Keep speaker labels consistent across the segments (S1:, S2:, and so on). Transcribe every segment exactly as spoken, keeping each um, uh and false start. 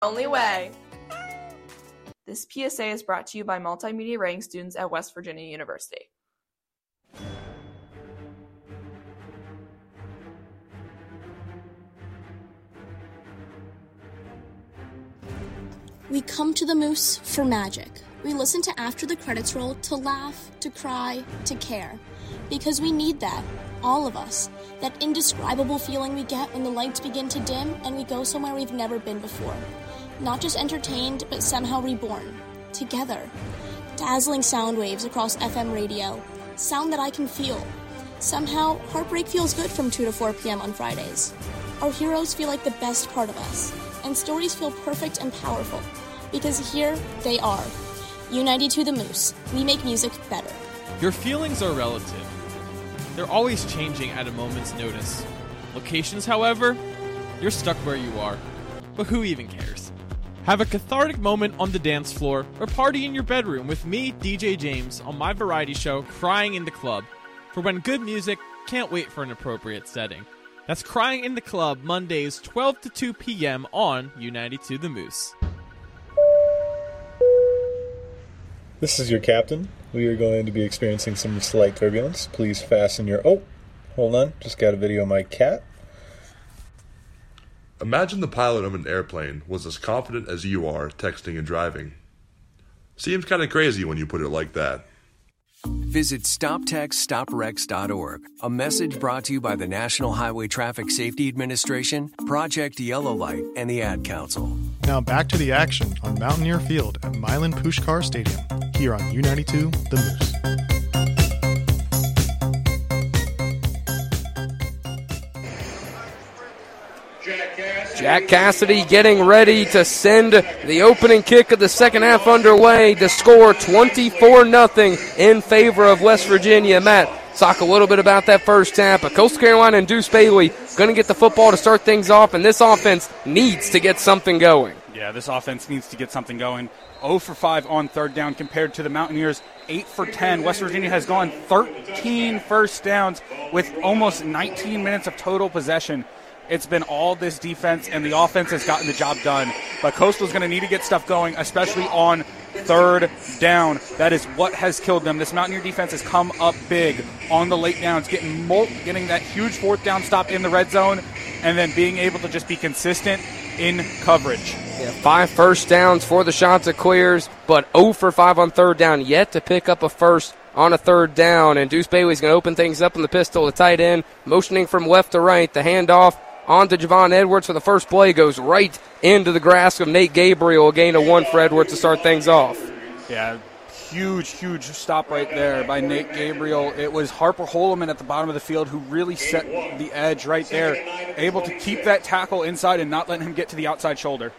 S1: Only way. This P S A is brought to you by multimedia writing students at West Virginia University.
S2: We come to the Moose for magic. We listen to After the Credits Roll to laugh, to cry, to care. Because we need that, all of us. That indescribable feeling we get when the lights begin to dim and we go somewhere we've never been before. Not just entertained, but somehow reborn. Together. Dazzling sound waves across F M radio. Sound that I can feel. Somehow, heartbreak feels good from two to four p.m. on Fridays. Our heroes feel like the best part of us. And stories feel perfect and powerful. Because here, they are. U ninety-two The Moose. We make music better.
S3: Your feelings are relative. They're always changing at a moment's notice. Locations, however, you're stuck where you are. But who even cares? Have a cathartic moment on the dance floor or party in your bedroom with me, D J James, on my variety show, Crying in the Club. For when good music can't wait for an appropriate setting. That's Crying in the Club, Mondays, twelve to two p.m. on U ninety-two The Moose.
S4: This is your captain. We are going to be experiencing some slight turbulence. Please fasten your... Oh, hold on. Just got a video of my cat.
S5: Imagine the pilot of an airplane was as confident as you are texting and driving. Seems kind of crazy when you put it like that.
S6: Visit stop text stop wrecks dot org. A message brought to you by the National Highway Traffic Safety Administration, Project Yellow Light, and the Ad Council.
S7: Now back to the action on Mountaineer Field at Milan Pushkar Stadium, here on U ninety-two The Moose.
S8: Jack Cassidy getting ready to send the opening kick of the second half underway to score twenty-four nothing in favor of West Virginia. Matt, talk a little bit about that first half. But Coastal Carolina and Deuce Bailey going to get the football to start things off, and this offense needs to get something going.
S9: Yeah, this offense needs to get something going. oh for five on third down compared to the Mountaineers, eight for ten. West Virginia has gone thirteen first downs with almost nineteen minutes of total possession. It's been all this defense, and the offense has gotten the job done. But Coastal's going to need to get stuff going, especially on third down. That is what has killed them. This Mountaineer defense has come up big on the late downs, getting more, getting that huge fourth down stop in the red zone, and then being able to just be consistent in coverage.
S8: Yeah, five first downs for the Chanticleers, but oh for five on third down, yet to pick up a first on a third down. And Deuce Bailey's going to open things up in the pistol. The tight end motioning from left to right. The handoff on to Javon Edwards for the first play, goes right into the grasp of Nate Gabriel. A gain of one for Edwards to start things off.
S9: Yeah, huge, huge stop right there by Nate Gabriel. It was Harper Holloman at the bottom of the field who really set the edge right there, able to keep that tackle inside and not let him get to the outside shoulder.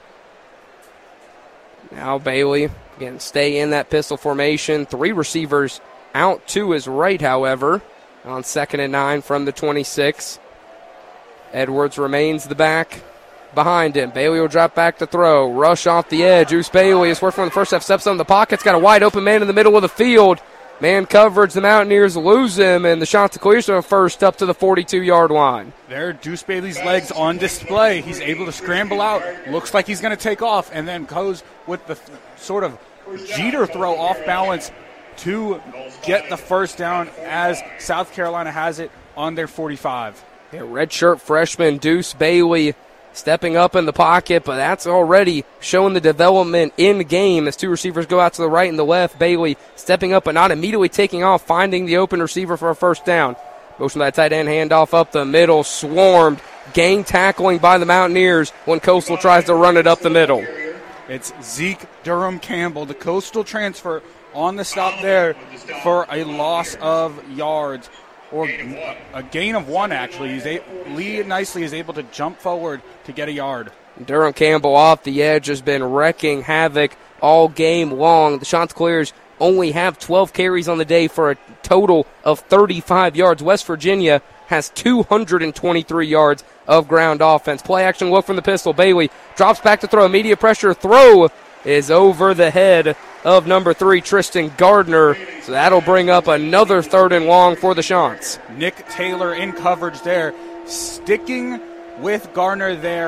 S8: Now Bailey, again, stay in that pistol formation. Three receivers out to his right, however, on second and nine from the twenty-six. Edwards remains the back behind him. Bailey will drop back to throw. Rush off the edge. Deuce Bailey is working on the first half. Steps on the pocket's got a wide open man in the middle of the field. Man coverage. The Mountaineers lose him, and the Chanticleers are first up to the forty-two-yard line.
S9: There, Deuce Bailey's legs on display. He's able to scramble out. Looks like he's going to take off, and then goes with the th- sort of Jeter throw off balance to get the first down as South Carolina has it on their forty-five.
S8: Yeah, redshirt freshman Deuce Bailey stepping up in the pocket, but that's already showing the development in game as two receivers go out to the right and the left. Bailey stepping up but not immediately taking off, finding the open receiver for a first down. Motion by tight end, handoff up the middle, swarmed, gang tackling by the Mountaineers when Coastal tries to run it up the middle.
S9: It's Zeke Durham Campbell, the Coastal transfer, on the stop there for a loss of yards. Or a gain of one, actually. He's a, Lee nicely is able to jump forward to get a yard.
S8: Durham Campbell off the edge has been wrecking havoc all game long. The Chanticleers only have twelve carries on the day for a total of thirty-five yards. West Virginia has two hundred twenty-three yards of ground offense. Play action look from the pistol. Bailey drops back to throw. Immediate pressure throw is over the head of number three, Tristan Gardner. So that'll bring up another third and long for the Chants.
S9: Nick Taylor in coverage there, sticking with Gardner there,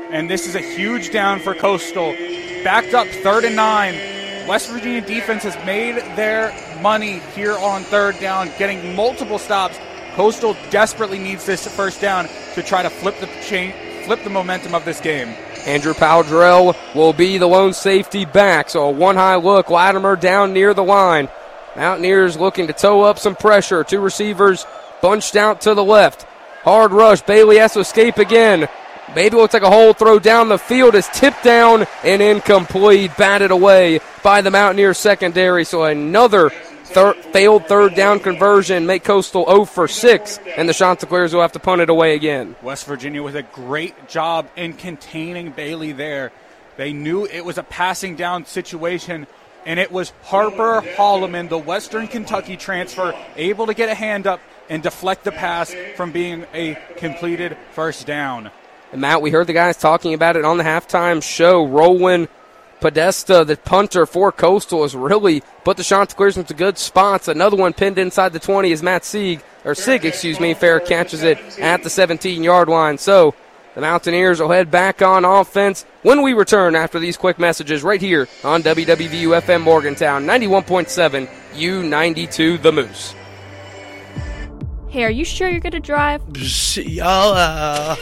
S9: and this is a huge down for Coastal. Backed up third and nine. West Virginia defense has made their money here on third down, getting multiple stops. Coastal desperately needs this first down to try to flip the chain, flip the momentum of this game.
S8: Andrew Powdrell will be the lone safety back, so a one-high look. Latimer down near the line. Mountaineers looking to toe up some pressure. Two receivers bunched out to the left. Hard rush. Bailey has to escape again. Maybe looks like a hole throw down the field is tipped down and incomplete. Batted away by the Mountaineers secondary. So another thir- failed third down conversion. Make Coastal zero for six. And the Chanticleers will have to punt it away again.
S9: West Virginia with a great job in containing Bailey there. They knew it was a passing down situation. And it was Harper Holloman, the Western Kentucky transfer, able to get a hand up and deflect the pass from being a completed first down.
S8: And Matt, we heard the guys talking about it on the halftime show. Rowan Podesta, the punter for Coastal, has really put the Chanticleers into good spots. Another one pinned inside the twenty is Matt Sieg, or Sig, excuse me. Fair catches it at the seventeen-yard line. So the Mountaineers will head back on offense when we return after these quick messages right here on W W V U F M Morgantown, ninety-one point seven, U ninety-two The Moose.
S10: Hey, are you sure you're going to drive?
S11: YOLO.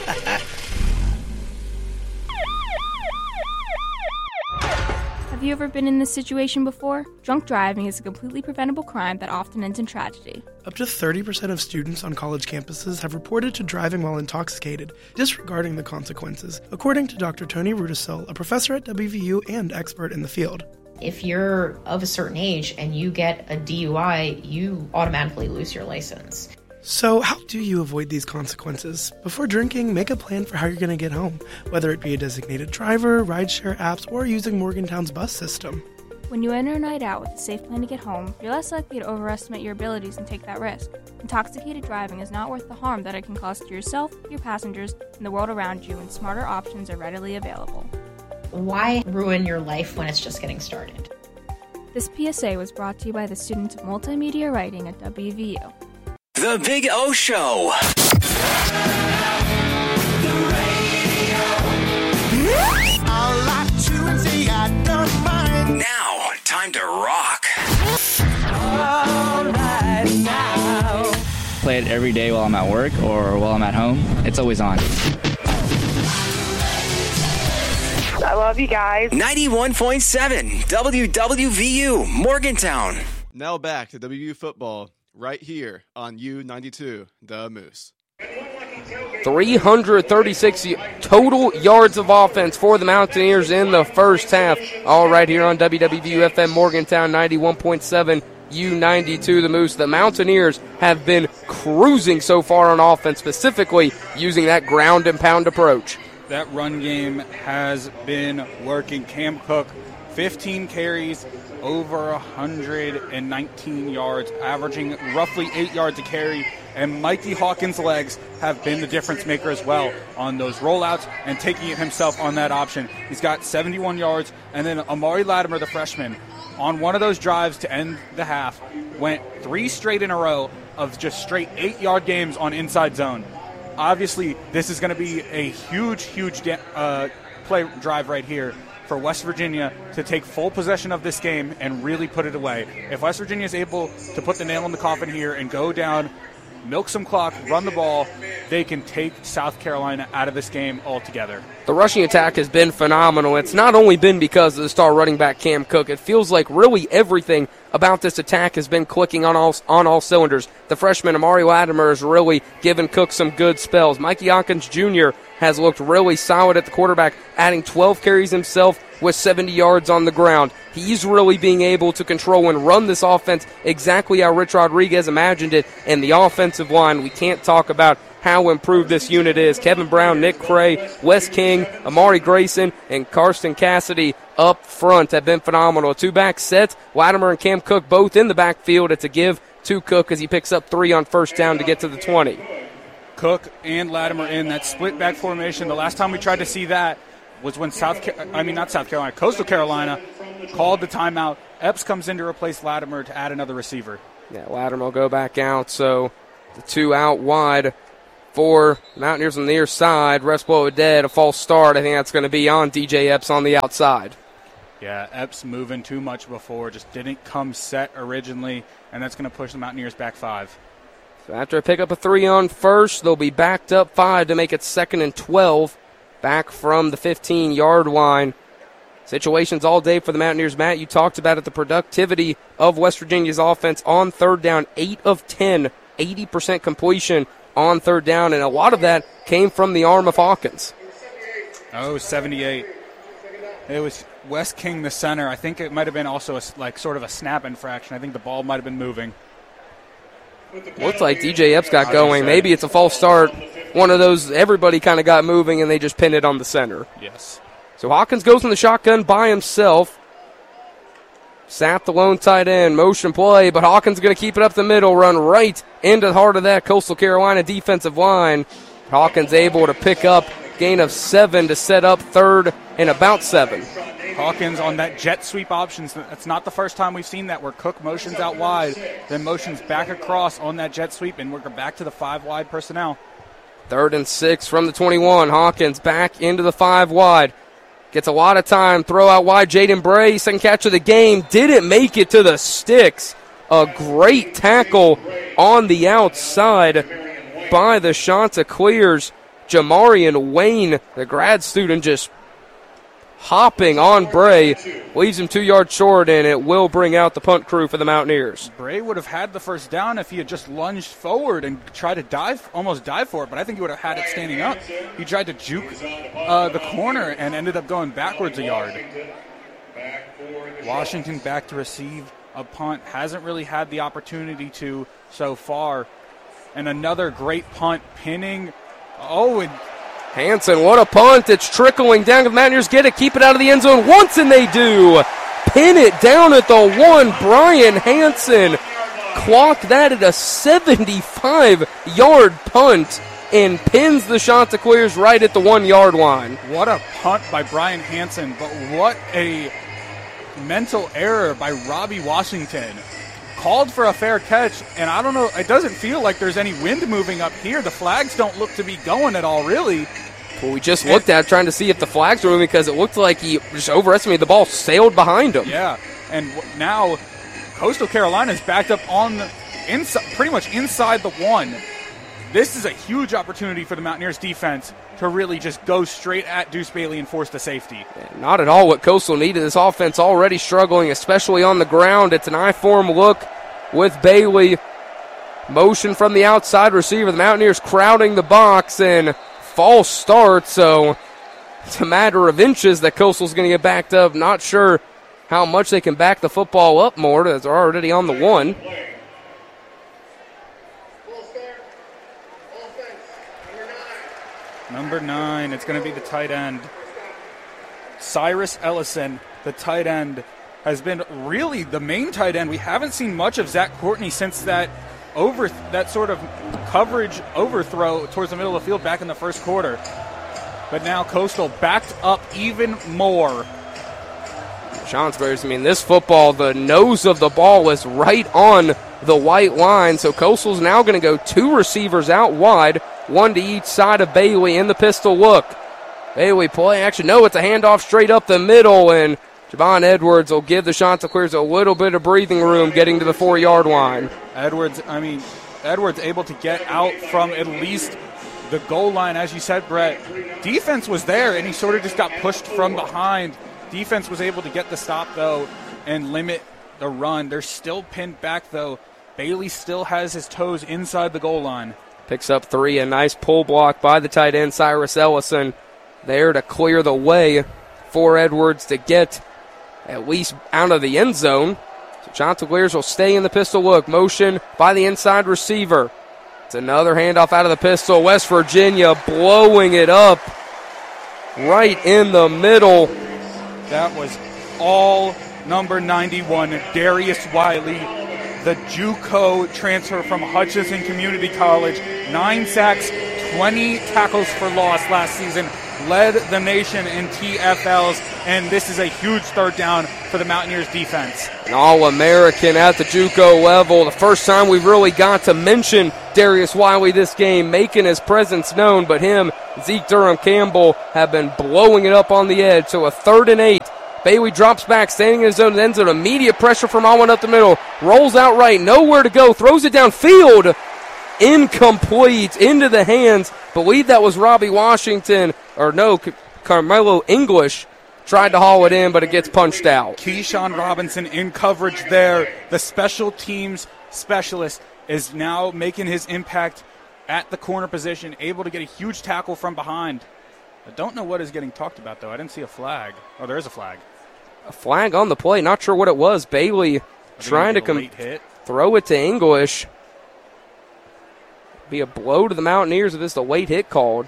S10: Have you ever been in this situation before? Drunk driving is a completely preventable crime that often ends in tragedy.
S11: Up to thirty percent of students on college campuses have reported to driving while intoxicated, disregarding the consequences, according to Doctor Tony Rudisill, a professor at W V U and expert in the field.
S12: If you're of a certain age and you get a D U I, you automatically lose your license.
S11: So how do you avoid these consequences? Before drinking, make a plan for how you're going to get home, whether it be a designated driver, rideshare apps, or using Morgantown's bus system.
S10: When you enter a night out with a safe plan to get home, you're less likely to overestimate your abilities and take that risk. Intoxicated driving is not worth the harm that it can cause to yourself, your passengers, and the world around you, and smarter options are readily available.
S12: Why ruin your life when it's just getting started?
S10: This P S A was brought to you by the students of multimedia writing at W V U.
S13: The Big O Show. Now, time to rock.
S14: All right now. Play it every day while I'm at work or while I'm at home. It's always on.
S15: I love you guys.
S13: ninety-one point seven W W V U Morgantown.
S16: Now back to W V U football. Right here on U ninety-two, The Moose.
S8: three hundred thirty-six total yards of offense for the Mountaineers in the first half. All right here on W W V U F M Morgantown, ninety-one point seven, U ninety-two The Moose. The Mountaineers have been cruising so far on offense, specifically using that ground and pound approach.
S9: That run game has been working. Cam Cook, fifteen carries, over one hundred nineteen yards, averaging roughly eight yards a carry. And Mikey Hawkins' legs have been the difference maker as well on those rollouts and taking it himself on that option. He's got seventy-one yards. And then Amari Latimer, the freshman, on one of those drives to end the half, went three straight in a row of just straight eight-yard games on inside zone. Obviously, this is going to be a huge, huge da- uh, play drive right here for West Virginia to take full possession of this game and really put it away. If West Virginia is able to put the nail in the coffin here and go down, milk some clock, run the ball, they can take South Carolina out of this game altogether.
S8: The rushing attack has been phenomenal. It's not only been because of the star running back Cam Cook. It feels like really everything about this attack has been clicking on all on all cylinders. The freshman Amari Latimer has really given Cook some good spells. Mikey Hawkins Junior has looked really solid at the quarterback, adding twelve carries himself with seventy yards on the ground. He's really being able to control and run this offense exactly how Rich Rodriguez imagined it. And the offensive line, we can't talk about how improved this unit is. Kevin Brown, Nick Cray, Wes King, Amari Grayson, and Karsten Cassidy up front have been phenomenal. Two-back set, Latimer and Cam Cook both in the backfield. It's a give to Cook as he picks up three on first down to get to the twenty.
S9: Cook and Latimer in that split back formation. The last time we tried to see that was when South Car- I mean not South Carolina, Coastal Carolina called the timeout. Epps comes in to replace Latimer to add another receiver.
S8: Yeah, Latimer will go back out, so the two out wide for Mountaineers on the near side. Refs blow it dead, a false start. I think that's going to be on D J Epps on the outside.
S9: Yeah, Epps moving too much before, just didn't come set originally, and that's going to push the Mountaineers back five.
S8: So after a pick up a three on first, they'll be backed up five to make it second and twelve. Back from the fifteen-yard line. Situations all day for the Mountaineers. Matt, you talked about it, the productivity of West Virginia's offense on third down, eight of ten, eighty percent completion on third down, and a lot of that came from the arm of Hawkins.
S9: Oh, seventy-eight. It was Wes King, the center. I think it might have been also a, like sort of a snap infraction. I think the ball might have been moving.
S8: Looks like D J Epps got going. Maybe it's a false start. One of those, everybody kind of got moving, and they just pinned it on the center.
S9: Yes.
S8: So Hawkins goes in the shotgun by himself. Sapp, the lone tight end, motion play, but Hawkins going to keep it up the middle, run right into the heart of that Coastal Carolina defensive line. Hawkins able to pick up gain of seven to set up third and about seven.
S9: Hawkins on that jet sweep option. It's not the first time we've seen that, where Cook motions out wide, then motions back across on that jet sweep, and we're back to the five wide personnel.
S8: Third and six from the twenty-one. Hawkins back into the five wide. Gets a lot of time. Throw out wide. Jaden Bray, second catch of the game. Didn't make it to the sticks. A great tackle on the outside by the Chanticleers. Jamarian Wayne, the grad student, just hopping on Bray, leaves him two yards short, and it will bring out the punt crew for the Mountaineers.
S9: Bray would have had the first down if he had just lunged forward and tried to dive, almost dive for it, but I think he would have had it standing up. He tried to juke uh, the corner and ended up going backwards a yard. Washington back to receive a punt. Hasn't really had the opportunity to so far. And another great punt, pinning. Oh, and
S8: Hanson, what a punt. It's trickling down. The Mountaineers get it, keep it out of the end zone once, and they do. Pin it down at the one. Brian Hanson clocked that at a seventy-five-yard punt and pins the Chanticleers right at the one-yard line.
S9: What a punt by Brian Hanson, but what a mental error by Robbie Washington. Called for a fair catch, and I don't know, it doesn't feel like there's any wind moving up here. The flags don't look to be going at all, really.
S8: Well, we just looked at it, trying to see if the flags were moving, because it looked like he just overestimated the ball, sailed behind him.
S9: Yeah, and now Coastal Carolina's backed up on the inside, pretty much inside the one. This is a huge opportunity for the Mountaineers defense to really just go straight at Deuce Bailey and force the safety.
S8: Yeah, not at all what Coastal needed. This offense already struggling, especially on the ground. It's an I-form look with Bailey. Motion from the outside receiver. The Mountaineers crowding the box, and false start, so it's a matter of inches that Coastal's going to get backed up. Not sure how much they can back the football up more, as they're already on the one.
S9: Number nine, it's going to be the tight end. Cyrus Ellison, the tight end, has been really the main tight end. We haven't seen much of Zach Courtney since that over that sort of coverage overthrow towards the middle of the field back in the first quarter. But now Coastal backed up even more.
S8: Johnsbury's, I mean, this football, the nose of the ball was right on the white line, so Coastal's now going to go two receivers out wide, one to each side of Bailey in the pistol look. Bailey play action. No, it's a handoff straight up the middle, and Javon Edwards will give the Chanticleers a little bit of breathing room getting to the four-yard line.
S9: Edwards, I mean, Edwards able to get out from at least the goal line, as you said, Brett. Defense was there, and he sort of just got pushed from behind. Defense was able to get the stop, though, and limit the run. They're still pinned back, though. Bailey still has his toes inside the goal line.
S8: Picks up three, a nice pull block by the tight end, Cyrus Ellison, there to clear the way for Edwards to get at least out of the end zone. So Chanticleers will stay in the pistol look. Motion by the inside receiver. It's another handoff out of the pistol. West Virginia blowing it up right in the middle.
S9: That was all number ninety-one, Darius Wiley, the JUCO transfer from Hutchinson Community College. Nine sacks, twenty tackles for loss last season. led the nation in T F Ls, and this is a huge third down for the Mountaineers defense.
S8: An All-American at the JUCO level. The first time we really got to mention Darius Wiley this game, making his presence known, but him, Zeke Durham Campbell, have been blowing it up on the edge. So a third and eight. Bailey drops back, standing in his own end zone. Immediate pressure from Alwyn up the middle. Rolls out right, nowhere to go. Throws it downfield. Incomplete into the hands. Believe that was Robbie Washington, or no, Carmelo English. Tried to haul it in, but it gets punched out.
S9: Keyshawn Robinson in coverage there. The special teams specialist is now making his impact at the corner position, able to get a huge tackle from behind. I don't know what is getting talked about, though. I didn't see a flag. Oh, there is a flag.
S8: A flag on the play. Not sure what it was. Bailey trying to com- throw it to English. Be a blow to the Mountaineers if this is a late hit called.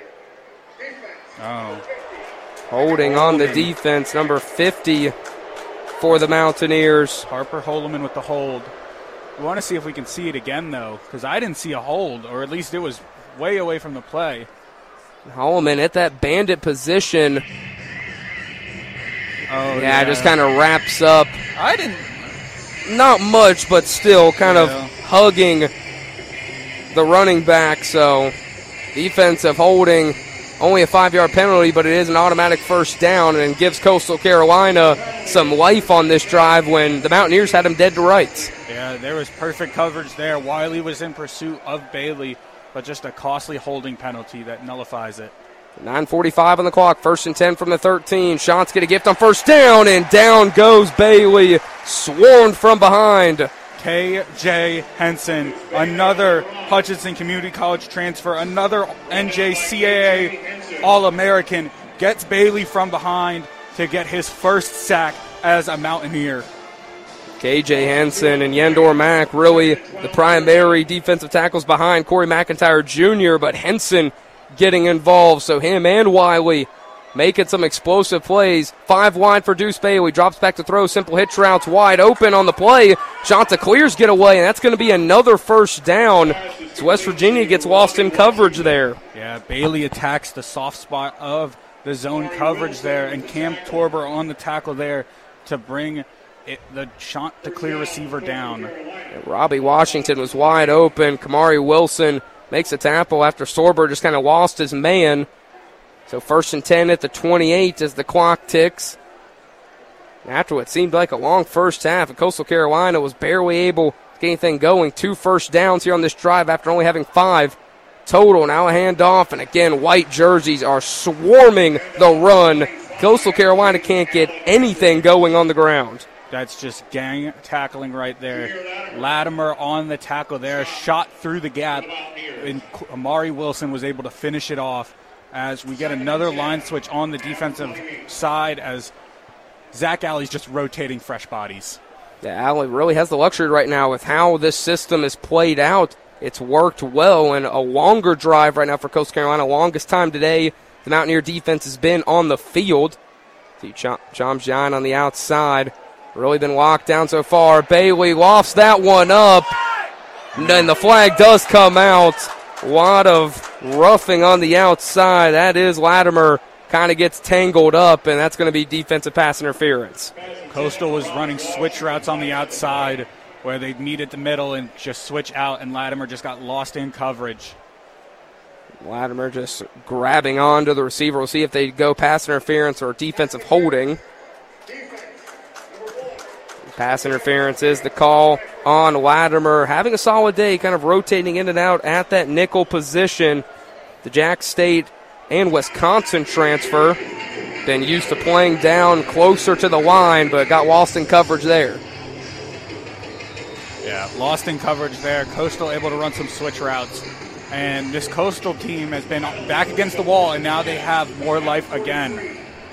S9: Oh.
S8: Holding on the defense, number fifty for the Mountaineers.
S9: Harper Holloman with the hold. We want to see if we can see it again, though, because I didn't see a hold, or at least it was way away from the play.
S8: Holloman at that bandit position.
S9: Oh, yeah,
S8: yeah. Just kind of wraps up.
S9: I didn't.
S8: Not much, but still kind
S9: yeah.
S8: of hugging the running back. So defensive holding, only a five-yard penalty, but it is an automatic first down and gives Coastal Carolina some life on this drive when the Mountaineers had them dead to rights.
S9: Yeah, there was perfect coverage there. Wiley was in pursuit of Bailey, but just a costly holding penalty that nullifies it.
S8: nine forty-five on the clock, first and ten from the thirteen. Shots get a gift on first down, and down goes Bailey, swarmed from behind.
S9: K J Henson, another Hutchinson Community College transfer, another N J C A A All-American, gets Bailey from behind to get his first sack as a Mountaineer.
S8: K J Henson and Yendor Mack really the primary defensive tackles behind Corey McIntyre Junior, but Henson getting involved, so him and Wiley making some explosive plays. Five wide for Deuce Bailey, drops back to throw, simple hitch routes wide open on the play. Chanticleers get away, and that's going to be another first down. So West Virginia gets lost in coverage there.
S9: Yeah, Bailey attacks the soft spot of the zone coverage there, and Cam Torber on the tackle there to bring it, the Chanticleer receiver down.
S8: And Robbie Washington was wide open. Kamari Wilson makes a tackle after Sorber just kind of lost his man. So first and ten at the twenty-eight as the clock ticks. After what seemed like a long first half, and Coastal Carolina was barely able to get anything going. Two first downs here on this drive after only having five total. Now a handoff, and again, white jerseys are swarming the run. Coastal Carolina can't get anything going on the ground.
S9: That's just gang tackling right there. Latimer on the tackle there, shot through the gap, and Amari Wilson was able to finish it off as we get another line switch on the defensive side as Zach Alley's just rotating fresh bodies.
S8: Yeah, Alley really has the luxury right now with how this system is played out. It's worked well, and a longer drive right now for Coastal Carolina. Longest time today the Mountaineer defense has been on the field. See John John on the outside. Really been locked down so far. Bailey lofts that one up. And then the flag does come out. A lot of roughing on the outside. That is Latimer. Kind of gets tangled up, and that's going to be defensive pass interference.
S9: Coastal was running switch routes on the outside where they meet at the middle and just switch out, and Latimer just got lost in coverage.
S8: Latimer just grabbing onto the receiver. We'll see if they go pass interference or defensive holding. Pass interference is the call on Latimer. Having a solid day, kind of rotating in and out at that nickel position. The Jack State and Wisconsin transfer. Been used to playing down closer to the line, but got lost in coverage there.
S9: Yeah, lost in coverage there. Coastal able to run some switch routes. And this Coastal team has been back against the wall, and now they have more life again.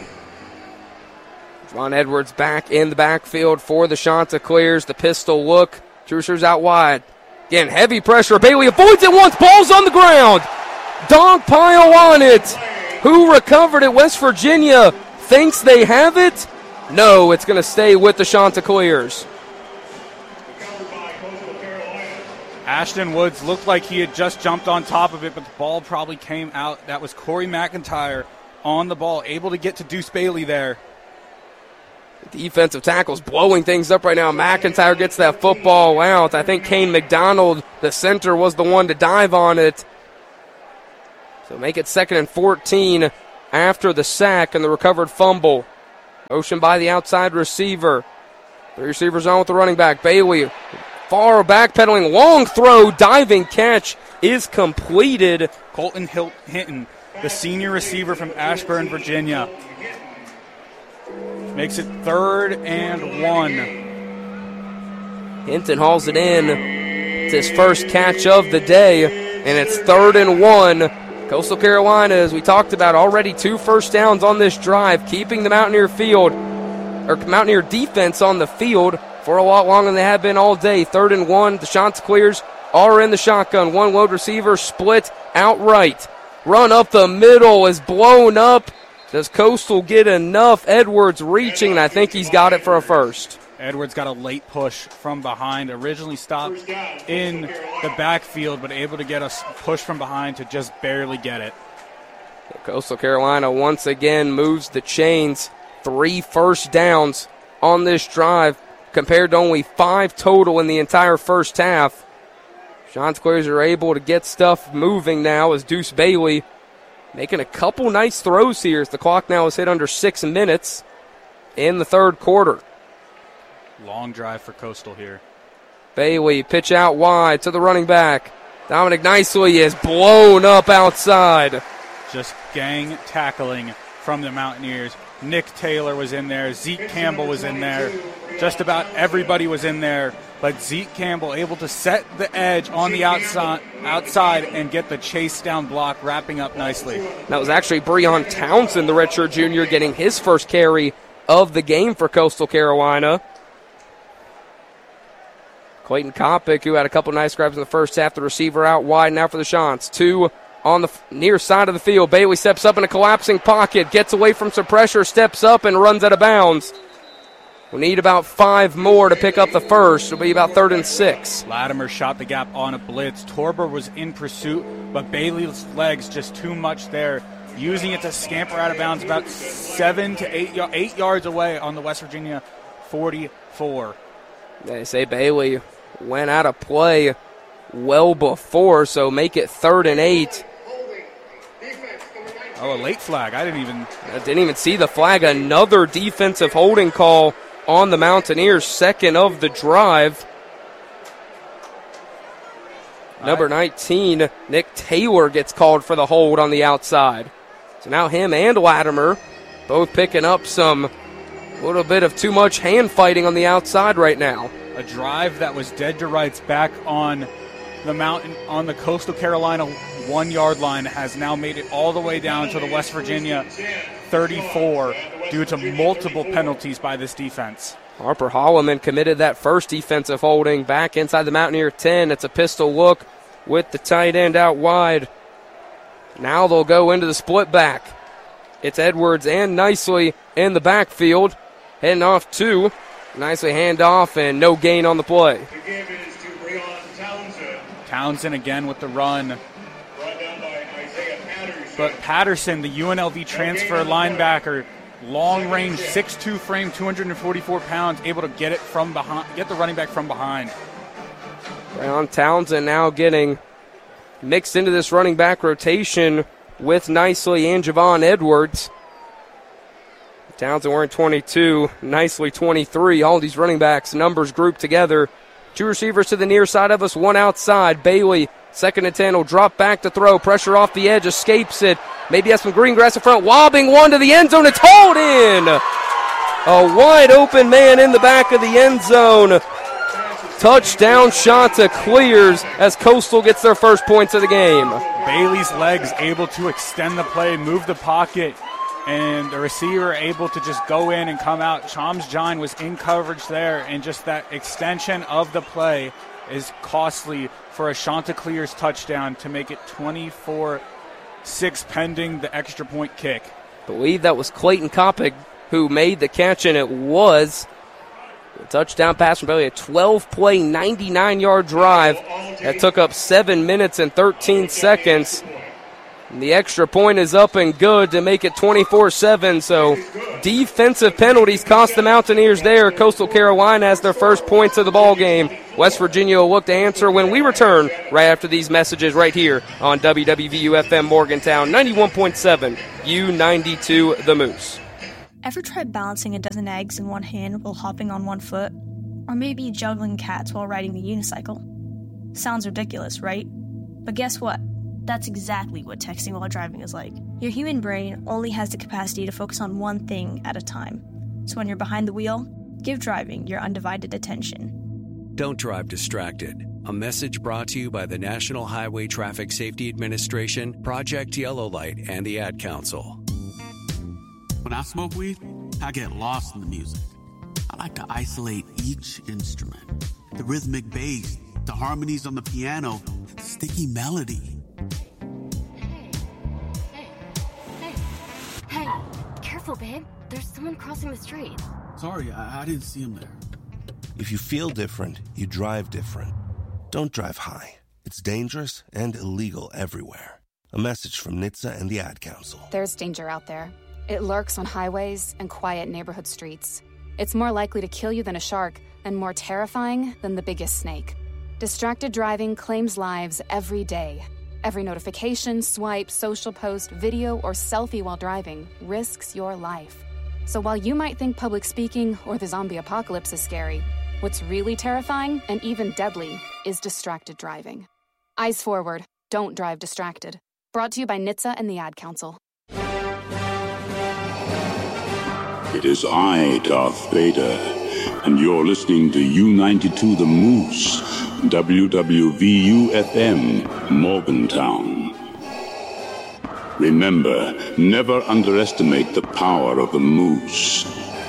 S8: Ron Edwards back in the backfield for the Chanticleers. The pistol look. Trucer's out wide. Again, heavy pressure. Bailey avoids it once. Ball's on the ground. Dog pile on it. Who recovered it? West Virginia thinks they have it. No, it's going to stay with the Chanticleers.
S9: Ashton Woods looked like he had just jumped on top of it, but the ball probably came out. That was Corey McIntyre on the ball, able to get to Deuce Bailey there.
S8: Defensive tackles blowing things up right now. McIntyre gets that football out. I think Kane McDonald, the center, was the one to dive on it. So make it second and fourteen after the sack and the recovered fumble. Motion by the outside receiver. Three receivers on with the running back. Bailey far backpedaling. Long throw. Diving catch is completed.
S9: Colton Hil- Hinton, the senior receiver from Ashburn, Virginia. Makes it third and one.
S8: Hinton hauls it in. It's his first catch of the day, and it's third and one. Coastal Carolina, as we talked about, already two first downs on this drive, keeping the Mountaineer field, or Mountaineer defense on the field for a lot longer than they have been all day. Third and one. The Chanticleers are in the shotgun. One wide receiver split outright. Run up the middle is blown up. Does Coastal get enough? Edwards reaching, and I think he's got it for a first.
S9: Edwards got a late push from behind. Originally stopped in the backfield, but able to get a push from behind to just barely get it.
S8: Coastal Carolina once again moves the chains. Three first downs on this drive compared to only five total in the entire first half. Chanticleers are able to get stuff moving now as Deuce Bailey making a couple nice throws here as the clock now is hit under six minutes in the third quarter.
S9: Long drive for Coastal here.
S8: Bailey, pitch out wide to the running back. Dominic Nicely is blown up outside.
S9: Just gang tackling from the Mountaineers. Nick Taylor was in there. Zeke Campbell was in there. Just about everybody was in there. But Zeke Campbell able to set the edge on the outside, outside and get the chase down block, wrapping up nicely.
S8: That was actually Breon Townsend, the redshirt junior, getting his first carry of the game for Coastal Carolina. Clayton Kopic, who had a couple nice grabs in the first half, the receiver out wide now for the Chants. Two on the near side of the field. Bailey steps up in a collapsing pocket, gets away from some pressure, steps up and runs out of bounds. We need about five more to pick up the first. It'll be about third and six.
S9: Latimer shot the gap on a blitz. Torber was in pursuit, but Bailey's legs just too much there, using it to scamper out of bounds about seven to eight, eight yards away on the West Virginia forty-four.
S8: They say Bailey went out of play well before, so make it third and eight.
S9: Oh, a late flag. I didn't even...
S8: I didn't even see the flag. Another defensive holding call on the Mountaineers, second of the drive. Number nineteen, Nick Taylor gets called for the hold on the outside. So now him and Latimer both picking up some little bit of too much hand fighting on the outside right now.
S9: A drive that was dead to rights back on the mountain, on the Coastal Carolina one-yard line has now made it all the way down to the West Virginia thirty-four due to multiple penalties by this defense.
S8: Harper Holloman committed that first defensive holding back inside the Mountaineer ten. It's a pistol look with the tight end out wide. Now they'll go into the split back. It's Edwards and Nicely in the backfield. Heading off two. Nicely hand off and no gain on the play.
S9: Townsend again with the run. But Patterson, the U N L V transfer linebacker, long range, six two frame, two hundred forty-four pounds, able to get it from behind, get the running back from behind.
S8: Breon Townsend now getting mixed into this running back rotation with Nicely and Javon Edwards. Townsend wearing twenty-two, Nicely twenty-three. All these running backs, numbers grouped together. Two receivers to the near side of us, one outside. Bailey, second and ten, will drop back to throw. Pressure off the edge, escapes it. Maybe has some green grass in front. Wobbing one to the end zone. It's hauled in. A wide open man in the back of the end zone. Touchdown Chanticleers as Coastal gets their first points of the game.
S9: Bailey's legs able to extend the play, move the pocket, and the receiver able to just go in and come out. Chams John was in coverage there, and just that extension of the play is costly for a Chanticleers touchdown to make it twenty-four six pending the extra point kick.
S8: I believe that was Clayton Kopic who made the catch, and it was a touchdown pass from Bailey. A twelve-play, ninety-nine-yard drive that took up seven minutes and thirteen seconds. And the extra point is up and good to make it twenty-four seven. So defensive penalties cost the Mountaineers there. Coastal Carolina has their first points of the ball game. West Virginia will look to answer when we return right after these messages right here on W W V U F M Morgantown ninety-one point seven, U ninety-two The Moose.
S17: Ever tried balancing a dozen eggs in one hand while hopping on one foot? Or maybe juggling cats while riding the unicycle? Sounds ridiculous, right? But guess what? That's exactly what texting while driving is like. Your human brain only has the capacity to focus on one thing at a time. So when you're behind the wheel, give driving your undivided attention.
S6: Don't drive distracted. A message brought to you by the National Highway Traffic Safety Administration, Project Yellow Light, and the Ad Council.
S18: When I smoke weed, I get lost in the music. I like to isolate each instrument. The rhythmic bass, the harmonies on the piano, the sticky melody.
S19: Hey, careful, babe. There's someone crossing the street.
S18: Sorry, I, I didn't see him there.
S20: If you feel different, you drive different. Don't drive high. It's dangerous and illegal everywhere. A message from N H T S A and the Ad Council.
S21: There's danger out there. It lurks on highways and quiet neighborhood streets. It's more likely to kill you than a shark and more terrifying than the biggest snake. Distracted driving claims lives every day. Every notification, swipe, social post, video, or selfie while driving risks your life. So while you might think public speaking or the zombie apocalypse is scary, what's really terrifying and even deadly is distracted driving. Eyes forward. Don't drive distracted. Brought to you by N H T S A and the Ad Council.
S22: It is I, Darth Vader, and you're listening to U ninety-two The Moose, W W V U F M, Morgantown. Remember, never underestimate the power of the Moose.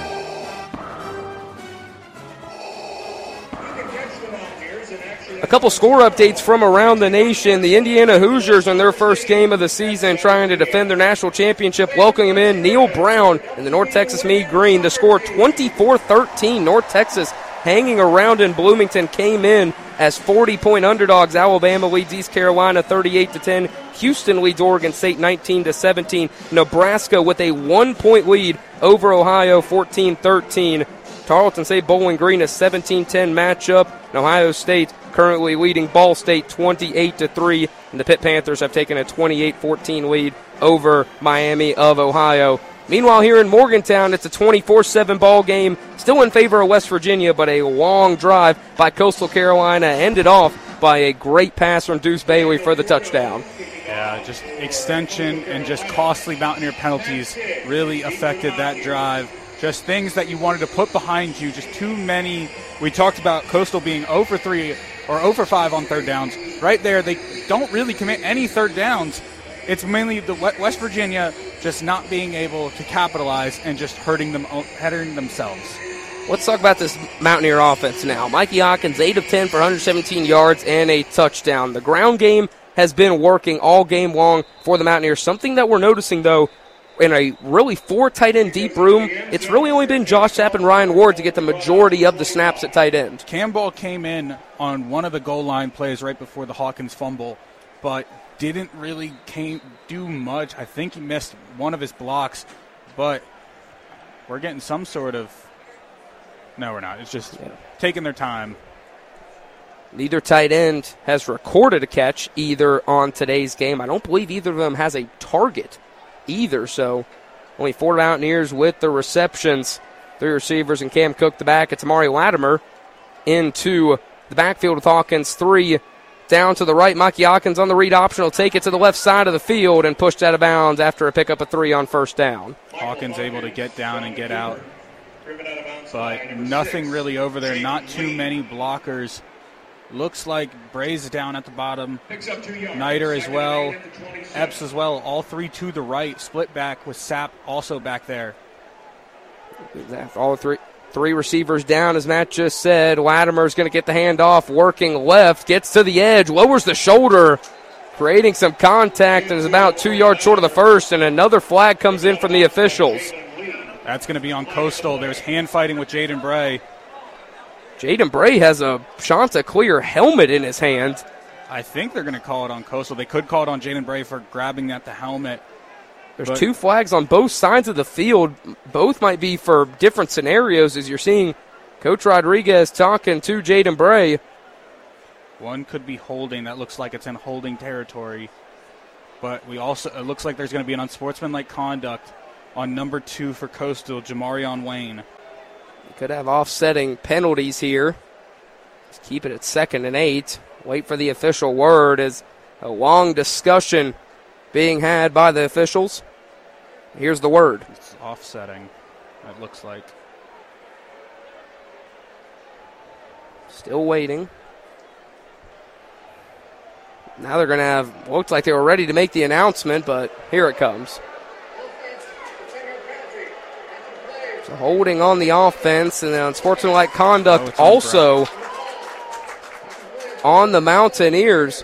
S8: A couple score updates from around the nation. The Indiana Hoosiers in their first game of the season trying to defend their national championship, welcoming in Neil Brown in the North Texas Meade Green. The score twenty-four thirteen. North Texas hanging around in Bloomington came in as forty-point underdogs. Alabama leads East Carolina thirty-eight to ten. Houston leads Oregon State nineteen to seventeen. Nebraska with a one-point lead over Ohio fourteen thirteen. Tarleton State Bowling Green a seventeen ten matchup. And Ohio State currently leading Ball State twenty-eight to three. And the Pitt Panthers have taken a twenty-eight fourteen lead over Miami of Ohio. Meanwhile, here in Morgantown, it's a twenty-four seven ball game, still in favor of West Virginia, but a long drive by Coastal Carolina ended off by a great pass from Deuce Bailey for the touchdown.
S9: Yeah, just extension and just costly Mountaineer penalties really affected that drive. Just things that you wanted to put behind you, just too many. We talked about Coastal being zero for three or zero for five on third downs. Right there, they don't really commit any third downs. It's mainly the West Virginia just not being able to capitalize and just hurting them, hurting themselves.
S8: Let's talk about this Mountaineer offense now. Mikey Hawkins, eight of ten for one hundred seventeen yards and a touchdown. The ground game has been working all game long for the Mountaineers. Something that we're noticing, though, in a really four tight end deep room, it's really only been Josh Sapp and Ryan Ward to get the majority of the snaps at tight end.
S9: Campbell came in on one of the goal line plays right before the Hawkins fumble, but didn't really came, do much. I think he missed one of his blocks, but we're getting some sort of – no, we're not. It's just yeah. taking their time.
S8: Neither tight end has recorded a catch either on today's game. I don't believe either of them has a target either, so only four Mountaineers with the receptions. Three receivers and Cam Cook the back. It's Amari Latimer into the backfield with Hawkins. Three down to the right. Mikey Hawkins on the read option will take it to the left side of the field and pushed out of bounds after a pickup of three on first down.
S9: Hawkins able to get down and get out, but nothing really over there. Not too many blockers. Looks like Bray's down at the bottom. Nider as well. Epps as well. All three to the right. Split back with Sapp also back there.
S8: All three three receivers down, as Matt just said. Latimer's going to get the handoff, working left, gets to the edge, lowers the shoulder, creating some contact, and is about two yards short of the first, and another flag comes in from the officials.
S9: That's going to be on Coastal. There's hand fighting with Jaden Bray.
S8: Jaden Bray has a Chanticleer helmet in his hand.
S9: I think they're going to call it on Coastal. They could call it on Jaden Bray for grabbing at the helmet.
S8: There's but two flags on both sides of the field. Both might be for different scenarios, as you're seeing Coach Rodriguez talking to Jaden Bray.
S9: One could be holding. That looks like it's in holding territory. But we also it looks like there's going to be an unsportsmanlike conduct on number two for Coastal, Jamarion Wayne.
S8: You could have offsetting penalties here. Just keep it at second and eight. Wait for the official word as a long discussion being had by the officials. Here's the word.
S9: It's offsetting, it looks like.
S8: Still waiting. Now they're going to have, looked like they were ready to make the announcement, but here it comes. So holding on the offense, and then unsportsmanlike conduct oh, also on the Mountaineers.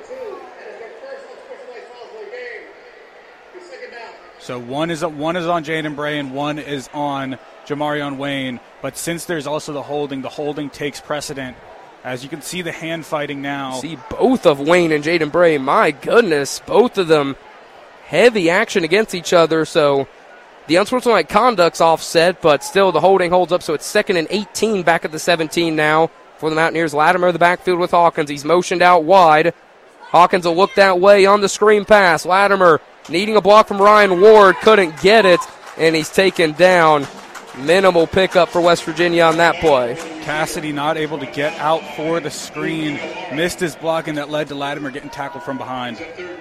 S9: So one is one is on Jaden Bray and one is on Jamarion Wayne. But since there's also the holding, the holding takes precedent. As you can see the hand fighting now.
S8: See both of Wayne and Jaden Bray. My goodness, both of them heavy action against each other. So the unsportsmanlike conduct's offset, but still the holding holds up. So it's second and eighteen back at the seventeen now for the Mountaineers. Latimer the backfield with Hawkins. He's motioned out wide. Hawkins will look that way on the screen pass. Latimer needing a block from Ryan Ward. Couldn't get it, and he's taken down. Minimal pickup for West Virginia on that play.
S9: Cassidy not able to get out for the screen. Missed his block, and that led to Latimer getting tackled from behind.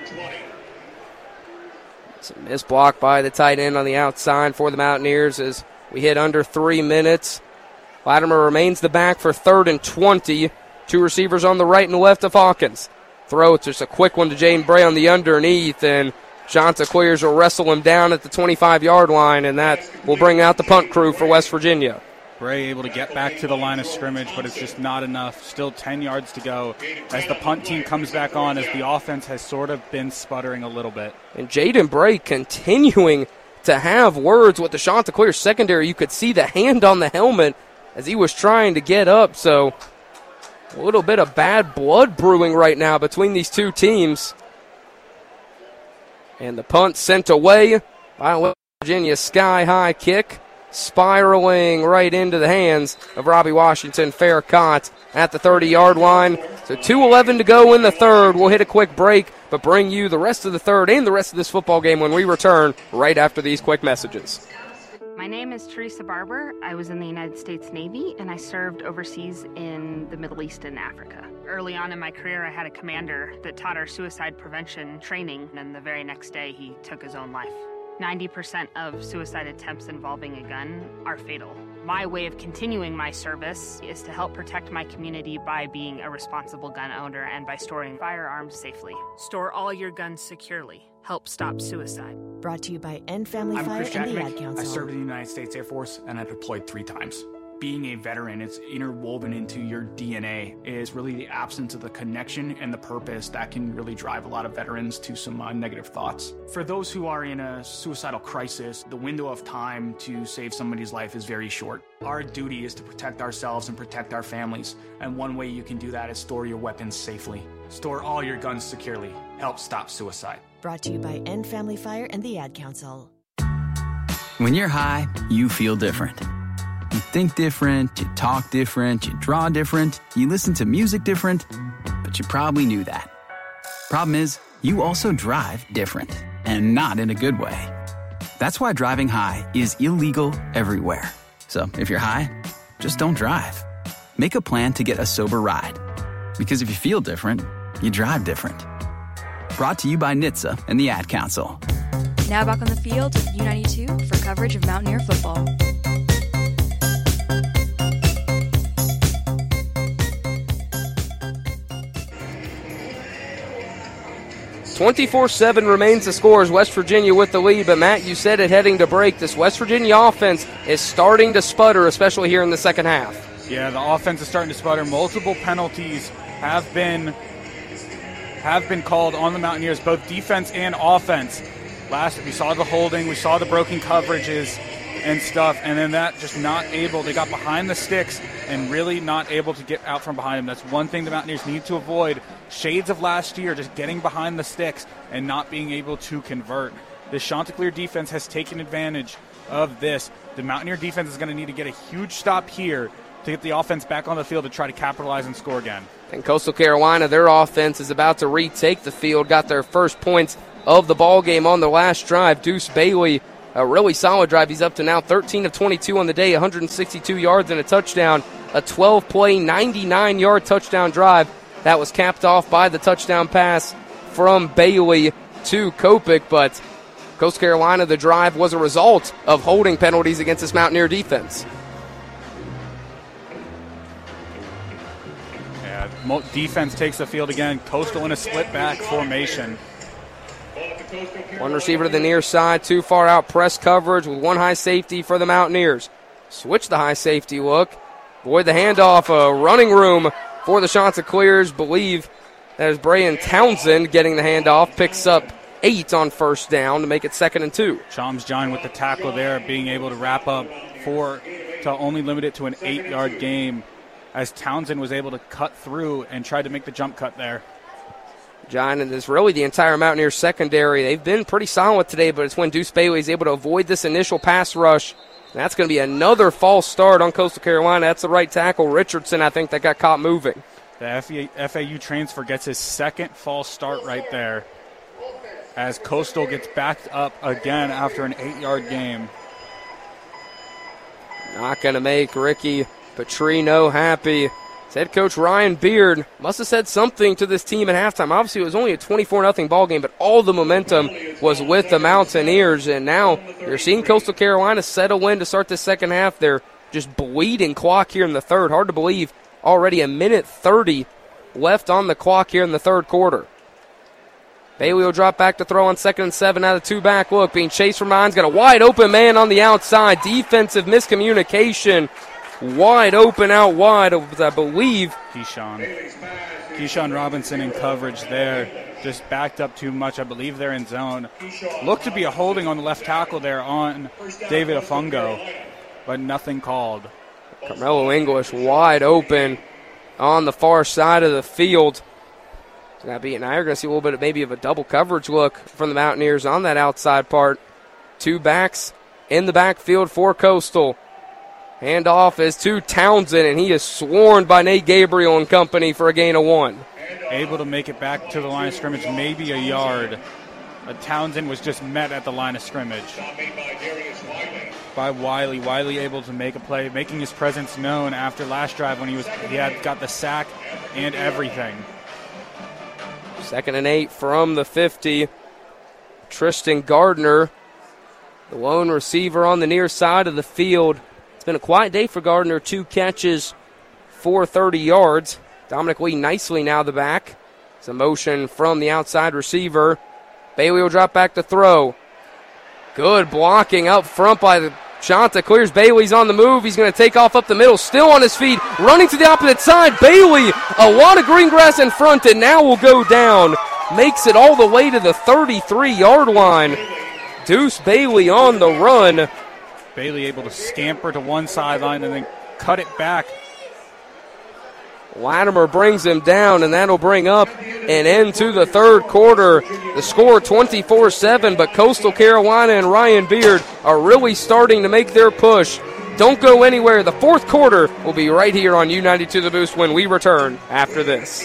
S8: It's a missed block by the tight end on the outside for the Mountaineers as we hit under three minutes. Latimer remains the back for third and twenty. Two receivers on the right and left of Hawkins. Throw, it's just a quick one to Jaden Bray on the underneath, and Chanticleers will wrestle him down at the twenty-five-yard line, and that will bring out the punt crew for West Virginia.
S9: Bray able to get back to the line of scrimmage, but it's just not enough. Still ten yards to go as the punt team comes back on, as the offense has sort of been sputtering a little bit.
S8: And Jaden Bray continuing to have words with the Chanticleer secondary. You could see the hand on the helmet as he was trying to get up, so a little bit of bad blood brewing right now between these two teams. And the punt sent away by West Virginia's sky-high kick, spiraling right into the hands of Robbie Washington. Fair caught at the thirty-yard line. So two eleven to go in the third. We'll hit a quick break, but bring you the rest of the third and the rest of this football game when we return right after these quick messages.
S1: My name is Teresa Barber. I was in the United States Navy, and I served overseas in the Middle East and Africa. Early on in my career, I had a commander that taught our suicide prevention training, and the very next day, he took his own life. ninety percent of suicide attempts involving a gun are fatal. My way of continuing my service is to help protect my community by being a responsible gun owner and by storing firearms safely. Store all your guns securely. Help stop suicide.
S2: Brought to you by End Family
S23: I'm
S2: Fire
S23: Chris
S2: and the
S23: Jackman.
S2: Ad Council.
S23: I served in the United States Air Force, and I deployed three times. Being a veteran, it's interwoven into your D N A, is really the absence of the connection and the purpose that can really drive a lot of veterans to some uh, negative thoughts. For those who are in a suicidal crisis, the window of time to save somebody's life is very short. Our duty is to protect ourselves and protect our families, and one way you can do that is store your weapons safely. Store all your guns securely. Help stop suicide.
S2: Brought to you by End Family Fire and the Ad Council.
S24: When you're high, you feel different. You think different, you talk different, you draw different, you listen to music different, but you probably knew that. Problem is, you also drive different, and not in a good way. That's why driving high is illegal everywhere. So if you're high, just don't drive. Make a plan to get a sober ride. Because if you feel different, you drive different. Brought to you by N H T S A and the Ad Council.
S10: Now back on the field with U ninety-two for coverage of Mountaineer football.
S8: twenty-four seven remains the score as West Virginia with the lead, but Matt, you said it heading to break. This West Virginia offense is starting to sputter, especially here in the second half.
S9: Yeah, the offense is starting to sputter. Multiple penalties have been have been called on the Mountaineers, both defense and offense. Last, we saw the holding, we saw the broken coverages, and stuff, and then that just not able, they got behind the sticks and really not able to get out from behind them. That's one thing the Mountaineers need to avoid. Shades of last year, just getting behind the sticks and not being able to convert. The Chanticleer defense has taken advantage of this. The Mountaineer defense is going to need to get a huge stop here to get the offense back on the field to try to capitalize and score again.
S8: And Coastal Carolina, their offense is about to retake the field, got their first points of the ball game on the last drive. Deuce Bailey, a really solid drive. He's up to now thirteen of twenty-two on the day, one hundred sixty-two yards and a touchdown, a twelve-play, ninety-nine-yard touchdown drive. That was capped off by the touchdown pass from Bailey to Kopic, but Coastal Carolina, the drive was a result of holding penalties against this Mountaineer defense.
S9: Yeah, defense takes the field again. Coastal in a split-back formation.
S8: One receiver to the near side, too far out press coverage with one high safety for the Mountaineers. Switch the high safety look. Avoid the handoff, a running room for the Chanticleers. Believe that is Brian Townsend getting the handoff. Picks up eight on first down to make it second and two.
S9: Chalmers John with the tackle there, being able to wrap up four to only limit it to an eight-yard game as Townsend was able to cut through and tried to make the jump cut there.
S8: John, and it's really the entire Mountaineers secondary. They've been pretty solid today, but it's when Deuce Bailey is able to avoid this initial pass rush. That's going to be another false start on Coastal Carolina. That's the right tackle, Richardson, I think, that got caught moving.
S9: The F A U transfer gets his second false start right there as Coastal gets backed up again after an eight-yard game.
S8: Not going to make Ricky Petrino happy. Head coach Ryan Beard must have said something to this team at halftime. Obviously, it was only a twenty-four nothing ball game, but all the momentum was with the Mountaineers. And now you're seeing Coastal Carolina settle in to start the second half. They're just bleeding clock here in the third. Hard to believe already a minute thirty left on the clock here in the third quarter. Bailey will drop back to throw on second and seven out of two back look. Being chased from behind. He's got a wide open man on the outside. Defensive miscommunication. Wide open out wide, I believe.
S9: Keyshawn. Keyshawn Robinson in coverage there. Just backed up too much. I believe they're in zone. Looked to be a holding on the left tackle there on David Afungo, but nothing called.
S8: Carmelo English wide open on the far side of the field. It's gonna be, now you're going to see a little bit of maybe of a double coverage look from the Mountaineers on that outside part. Two backs in the backfield for Coastal. Handoff is to Townsend, and he is swarmed by Nate Gabriel and company for a gain of one.
S9: Able to make it back to the line of scrimmage, maybe a yard. But Townsend was just met at the line of scrimmage by Wiley. Wiley able to make a play, making his presence known after last drive when he was he had got the sack and everything.
S8: Second and eight from the fifty. Tristan Gardner, the lone receiver on the near side of the field. It's been a quiet day for Gardner. Two catches for thirty yards. Dominic Lee nicely now the back. It's a motion from the outside receiver. Bailey will drop back to throw. Good blocking up front by the Chanticleers. Bailey's on the move. He's going to take off up the middle. Still on his feet. Running to the opposite side. Bailey, a lot of green grass in front, and now will go down. Makes it all the way to the thirty-three-yard line. Deuce Bailey on the run.
S9: Bailey able to scamper to one sideline and then cut it back.
S8: Latimer brings him down, and that'll bring up an end to the third quarter. The score twenty-four seven, but Coastal Carolina and Ryan Beard are really starting to make their push. Don't go anywhere. The fourth quarter will be right here on U ninety-two The Boost when we return after this.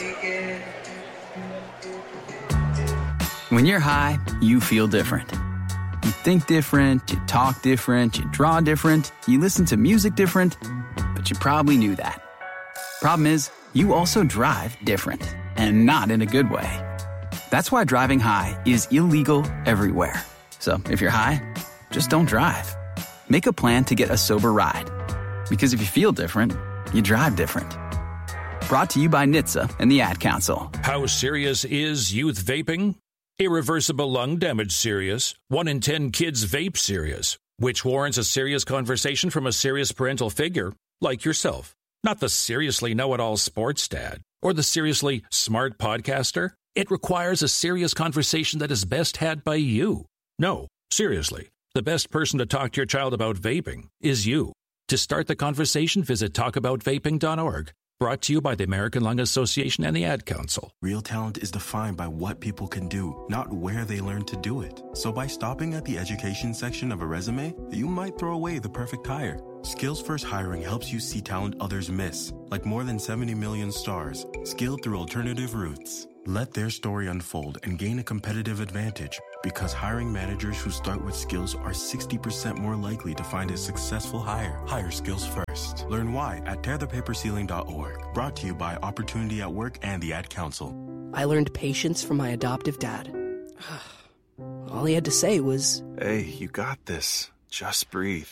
S24: When you're high, you feel different. You think different, you talk different, you draw different, you listen to music different, but you probably knew that. Problem is, you also drive different, and not in a good way. That's why driving high is illegal everywhere. So if you're high, just don't drive. Make a plan to get a sober ride. Because if you feel different, you drive different. Brought to you by N H T S A and the Ad Council.
S3: How serious is youth vaping? Irreversible lung damage serious. One in ten kids vape serious, which warrants a serious conversation from a serious parental figure like yourself. Not the seriously know-it-all sports dad or the seriously smart podcaster. It requires a serious conversation that is best had by you. No, seriously. The best person to talk to your child about vaping is you. To start the conversation, visit talk about vaping dot org. Brought to you by the American Lung Association and the Ad Council.
S4: Real talent is defined by what people can do, not where they learn to do it. So by stopping at the education section of a resume, you might throw away the perfect hire. Skills First Hiring helps you see talent others miss, like more than seventy million stars, skilled through alternative routes. Let their story unfold and gain a competitive advantage, because hiring managers who start with skills are sixty percent more likely to find a successful hire. Hire skills first. Learn why at tear the paper ceiling dot org. Brought to you by Opportunity at Work and the Ad Council.
S8: I learned patience from my adoptive dad. All he had to say was,
S5: "Hey, you got this. Just breathe."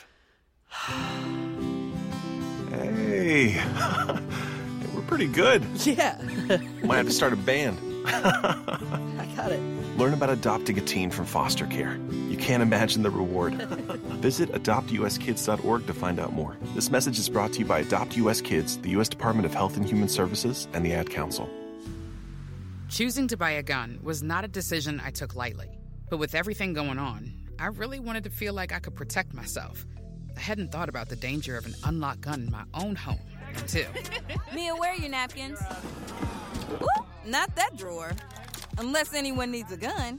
S5: Hey, we're pretty good.
S8: Yeah.
S5: Might have to start a band.
S8: I got it.
S5: Learn about adopting a teen from foster care. You can't imagine the reward. Visit adopt u s kids dot org to find out more. This message is brought to you by Adopt U S Kids, the U S Department of Health and Human Services, and the Ad Council.
S7: Choosing to buy a gun was not a decision I took lightly. But with everything going on, I really wanted to feel like I could protect myself. I hadn't thought about the danger of an unlocked gun in my own home until...
S11: Mia, where are your napkins? Ooh, not that drawer. Unless anyone needs a gun.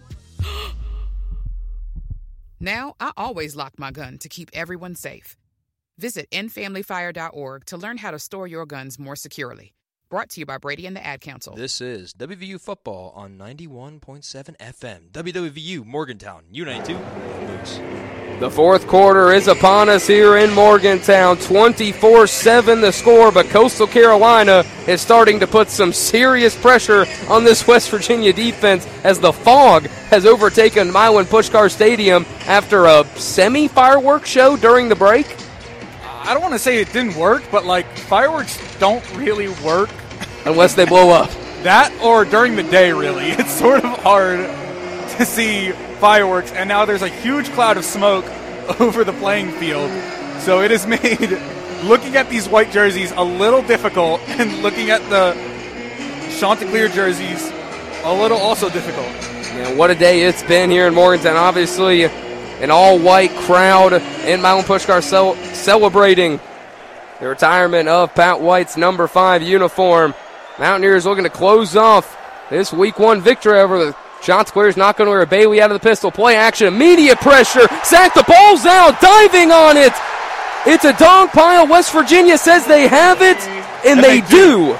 S7: Now, I always lock my gun to keep everyone safe. Visit end family fire dot org to learn how to store your guns more securely. Brought to you by Brady and the Ad Council.
S25: This is W V U Football on ninety-one point seven F M. W W V U Morgantown, U ninety-two, Moose.
S8: The fourth quarter is upon us here in Morgantown. twenty-four seven the score, but Coastal Carolina is starting to put some serious pressure on this West Virginia defense as the fog has overtaken Milan Puskar Stadium after a semi-fireworks show during the break.
S9: I don't want to say it didn't work, but, like, fireworks don't really work.
S8: Unless they blow up.
S9: That or during the day, really. It's sort of hard to see fireworks, and now there's a huge cloud of smoke over the playing field. So it has made looking at these white jerseys a little difficult, and looking at the Chanticleer jerseys a little also difficult.
S8: Yeah, what a day it's been here in Morgantown. Obviously, an all-white crowd in Milan Puskar cel- celebrating the retirement of Pat White's number five uniform. Mountaineers looking to close off this week one victory over the Chanticleers. Not going to wear Bailey out of the pistol. Play action, immediate pressure. Sack, the ball's out, diving on it. It's a dog pile. West Virginia says they have it, and, and they, they do. do.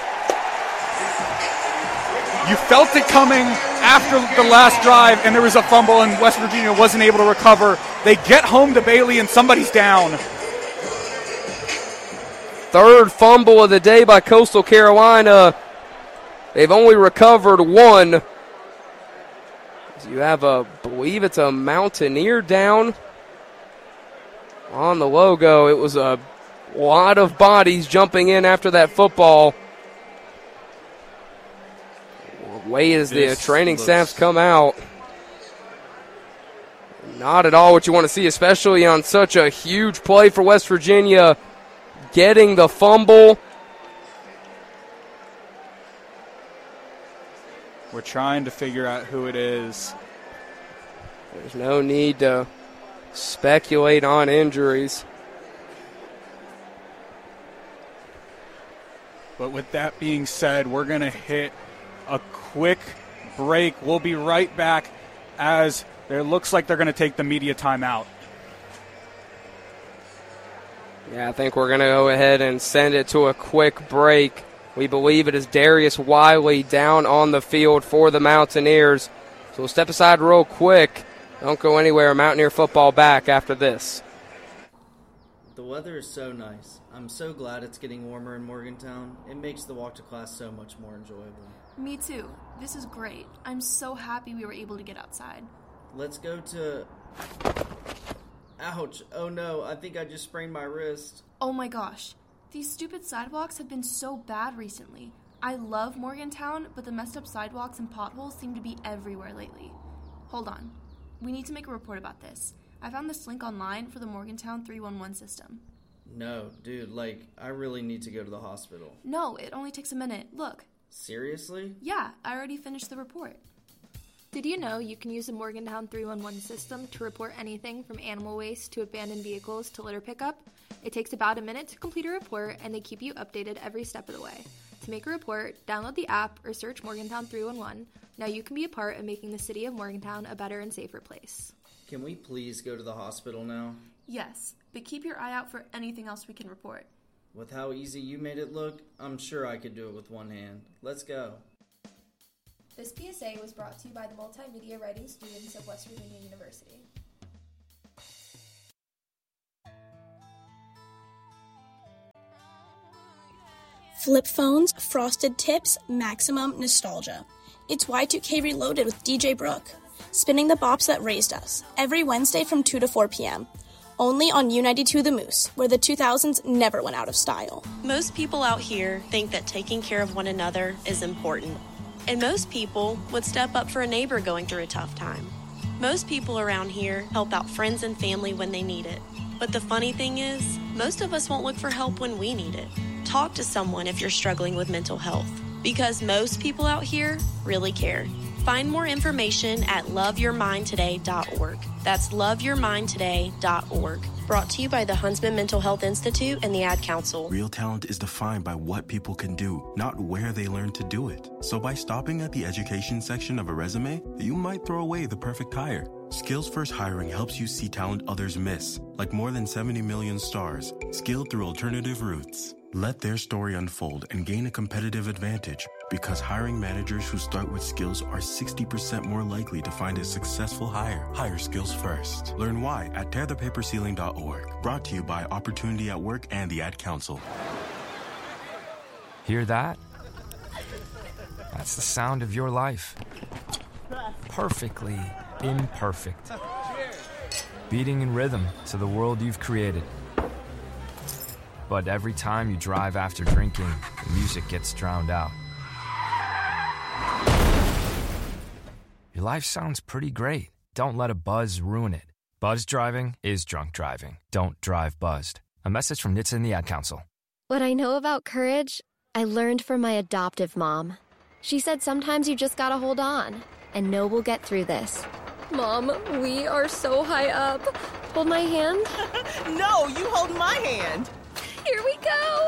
S9: You felt it coming after the last drive, and there was a fumble, and West Virginia wasn't able to recover. They get home to Bailey, and somebody's down.
S8: Third fumble of the day by Coastal Carolina. They've only recovered one. You have a, I believe it's a Mountaineer down on the logo. It was a lot of bodies jumping in after that football. Wait as the training staffs come out. Not at all what you want to see, especially on such a huge play for West Virginia, getting the fumble.
S9: We're trying to figure out who it is.
S8: There's no need to speculate on injuries.
S9: But with that being said, we're going to hit a quick break. We'll be right back as it looks like they're going to take the media timeout.
S8: Yeah, I think we're going to go ahead and send it to a quick break. We believe it is Darius Wiley down on the field for the Mountaineers. So we'll step aside real quick. Don't go anywhere. Mountaineer football back after this.
S26: The weather is so nice. I'm so glad it's getting warmer in Morgantown. It makes the walk to class so much more enjoyable.
S27: Me too. This is great. I'm so happy we were able to get outside.
S26: Let's go to... Ouch. Oh no, I think I just sprained my wrist.
S27: Oh my gosh. These stupid sidewalks have been so bad recently. I love Morgantown, but the messed up sidewalks and potholes seem to be everywhere lately. Hold on. We need to make a report about this. I found this link online for the Morgantown three one one system.
S26: No, dude, like, I really need to go to the hospital.
S27: No, it only takes a minute. Look.
S26: Seriously?
S27: Yeah, I already finished the report. Did you know you can use the Morgantown three one one system to report anything from animal waste to abandoned vehicles to litter pickup? It takes about a minute to complete a report, and they keep you updated every step of the way. To make a report, download the app or search Morgantown three one one. Now you can be a part of making the city of Morgantown a better and safer place.
S26: Can we please go to the hospital now?
S27: Yes, but keep your eye out for anything else we can report.
S26: With how easy you made it look, I'm sure I could do it with one hand. Let's go.
S27: This P S A was brought to you by the multimedia writing students of West Virginia University.
S6: Flip phones, frosted tips, maximum nostalgia. It's Y two K Reloaded with D J Brooke, spinning the bops that raised us, every Wednesday from two to four p.m. Only on U ninety-two The Moose, where the two thousands never went out of style.
S12: Most people out here think that taking care of one another is important. And most people would step up for a neighbor going through a tough time. Most people around here help out friends and family when they need it. But the funny thing is, most of us won't look for help when we need it. Talk to someone if you're struggling with mental health, because most people out here really care. Find more information at love your mind today dot org. That's love your mind today dot org. Brought to you by the Huntsman Mental Health Institute and the Ad Council.
S4: Real talent is defined by what people can do, not where they learn to do it. So by stopping at the education section of a resume, you might throw away the perfect hire. Skills First Hiring helps you see talent others miss, like more than seventy million stars, skilled through alternative routes. Let their story unfold and gain a competitive advantage, because hiring managers who start with skills are sixty percent more likely to find a successful hire. Hire skills first. Learn why at tear the paper ceiling dot org. Brought to you by Opportunity at Work and the Ad Council.
S13: Hear that? That's the sound of your life. Perfectly imperfect. Beating in rhythm to the world you've created. But every time you drive after drinking, the music gets drowned out. Your life sounds pretty great. Don't let a buzz ruin it. Buzz driving is drunk driving. Don't drive buzzed. A message from N H T S A and the Ad Council.
S14: What I know about courage, I learned from my adoptive mom. She said sometimes you just gotta hold on and know we'll get through this. Mom, we are so high up. Hold my hand.
S15: No, you hold my hand.
S14: Here we go!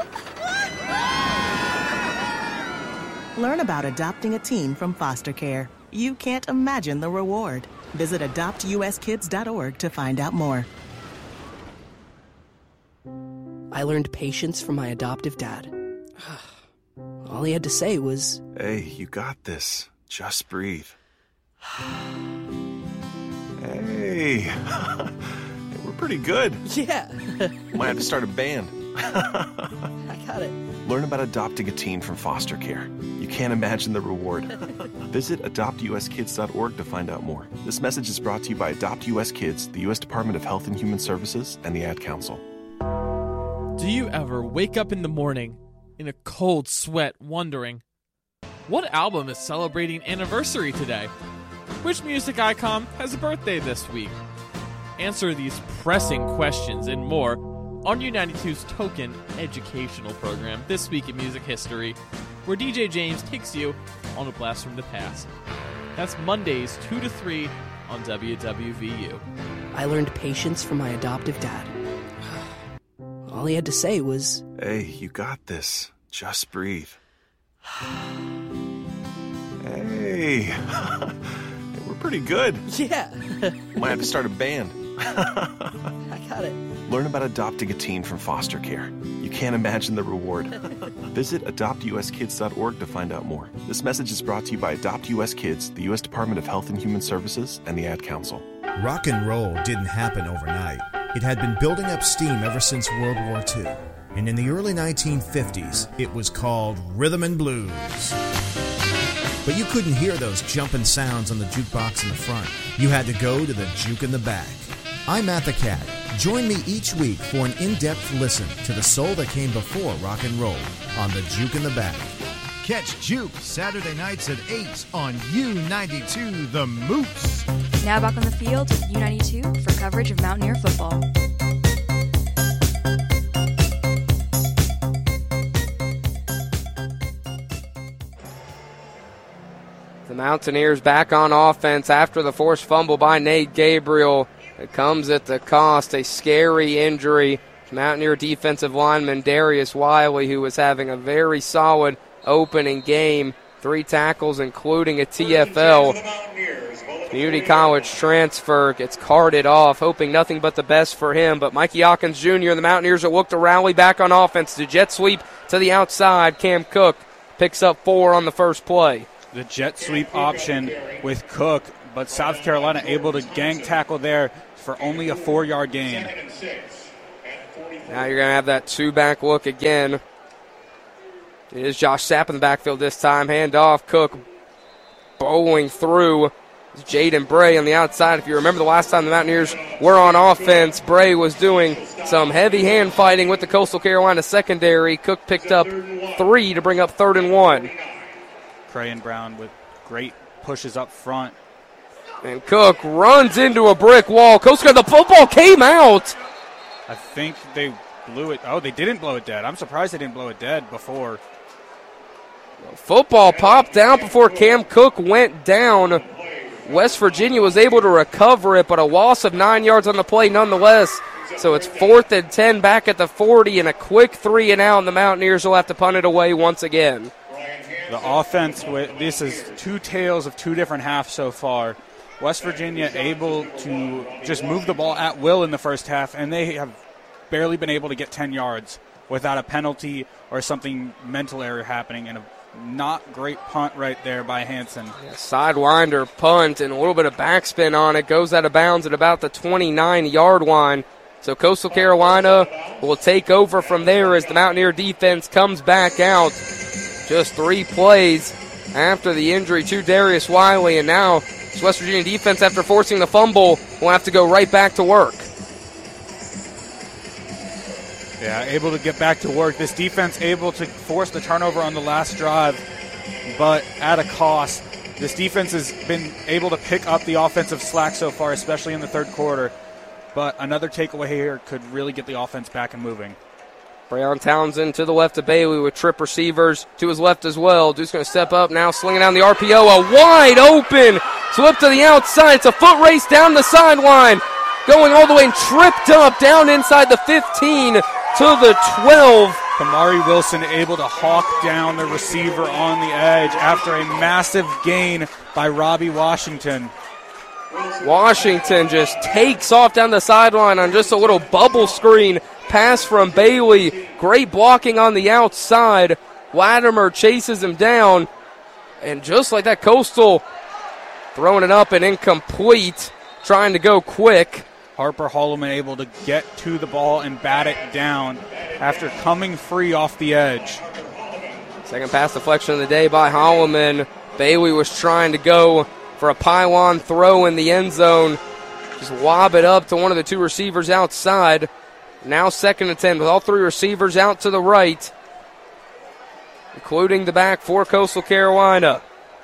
S15: Learn about adopting a teen from foster care. You can't imagine the reward. Visit adopt u s kids dot org to find out more.
S16: I learned patience from my adoptive dad. All he had to say was,
S5: "Hey, you got this. Just breathe." Hey, we're pretty good.
S16: Yeah.
S5: Might have to start a band.
S16: I got it.
S5: Learn about adopting a teen from foster care. You can't imagine the reward. Visit adopt u s kids dot org to find out more. This message is brought to you by Adopt U S Kids, the U S Department of Health and Human Services, and the Ad Council.
S17: Do you ever wake up in the morning in a cold sweat wondering, what album is celebrating anniversary today? Which music icon has a birthday this week? Answer these pressing questions and more on U ninety-two's Token educational program, This Week in Music History, where D J James takes you on a blast from the past. That's Mondays two to three on W W V U.
S16: I learned patience from my adoptive dad. All he had to say was,
S5: "Hey, you got this. Just breathe." Hey, we're pretty good.
S16: Yeah.
S5: Might have to start a band.
S16: I got it.
S5: Learn about adopting a teen from foster care. You can't imagine the reward. Visit adopt u s kids dot org to find out more. This message is brought to you by Adopt U S Kids, the U S Department of Health and Human Services, and the Ad Council.
S28: Rock and roll didn't happen overnight. It had been building up steam ever since World War Two. And in the early nineteen fifties, it was called rhythm and blues. But you couldn't hear those jumping sounds on the jukebox in the front. You had to go to the juke in the back. I'm Matt the Cat. Join me each week for an in-depth listen to the soul that came before rock and roll on the Juke in the Back.
S29: Catch Juke Saturday nights at eight on U ninety-two The Moose.
S10: Now back on the field with U ninety-two for coverage of Mountaineer football.
S8: The Mountaineers back on offense after the forced fumble by Nate Gabriel. It comes at the cost, a scary injury. Mountaineer defensive lineman Darius Wiley, who was having a very solid opening game. Three tackles, including a T F L. Community college transfer gets carted off, hoping nothing but the best for him. But Mikey Hawkins Junior and the Mountaineers will look to rally back on offense. The jet sweep to the outside. Cam Cook picks up four on the first play.
S9: The jet sweep option with Cook, but South Carolina able to gang tackle there for only a four-yard gain.
S8: Now you're going to have that two-back look again. It is Josh Sapp in the backfield this time. Hand off. Cook bowling through. It's Jaden Bray on the outside. If you remember the last time the Mountaineers were on offense, Bray was doing some heavy hand fighting with the Coastal Carolina secondary. Cook picked up three to bring up third and one.
S9: Crayon Brown with great pushes up front.
S8: And Cook runs into a brick wall. Coastal, the football came out.
S9: I think they blew it. Oh, they didn't blow it dead. I'm surprised they didn't blow it dead before.
S8: Football popped out before Cam Cook went down. West Virginia was able to recover it, but a loss of nine yards on the play nonetheless. So it's fourth and ten back at the forty, and a quick three and out, and the Mountaineers will have to punt it away once again.
S9: The offense, this is two tales of two different halves so far. West Virginia able to just move the ball at will in the first half, and they have barely been able to get ten yards without a penalty or something mental error happening, and a not great punt right there by Hansen.
S8: Yeah, sidewinder punt and a little bit of backspin on it. Goes out of bounds at about the twenty-nine-yard line. So Coastal Carolina will take over from there as the Mountaineer defense comes back out. Just three plays after the injury to Darius Wiley, and now West Virginia defense, after forcing the fumble, will have to go right back to work.
S9: Yeah, able to get back to work. This defense able to force the turnover on the last drive, but at a cost. This defense has been able to pick up the offensive slack so far, especially in the third quarter. But another takeaway here could really get the offense back and moving.
S8: Brayon Townsend to the left of Bailey with trip receivers to his left as well. Duke's going to step up now, slinging down the R P O. A wide open slip to the outside. It's a foot race down the sideline. Going all the way and tripped up down inside the fifteen to the twelve.
S9: Kamari Wilson able to hawk down the receiver on the edge after a massive gain by Robbie Washington.
S8: Washington just takes off down the sideline on just a little bubble screen pass from Bailey. Great blocking on the outside. Latimer chases him down. And just like that, Coastal throwing it up and incomplete, trying to go quick.
S9: Harper Holloman able to get to the ball and bat it down after coming free off the edge.
S8: Second pass deflection of the day by Holloman. Bailey was trying to go for a pylon throw in the end zone. Just lob it up to one of the two receivers outside. Now second and ten with all three receivers out to the right, including the back for Coastal Carolina.